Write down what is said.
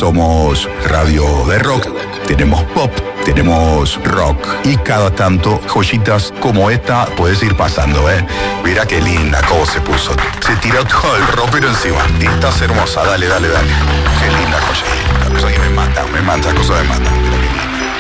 somos radio de rock, tenemos pop, tenemos rock y cada tanto joyitas como esta puedes ir pasando, ¿eh? Mira qué linda cómo se puso. Se tiró todo el ropero encima. Estás hermosa, dale. Qué linda joyita. Cosa que me mata, cosa me mata.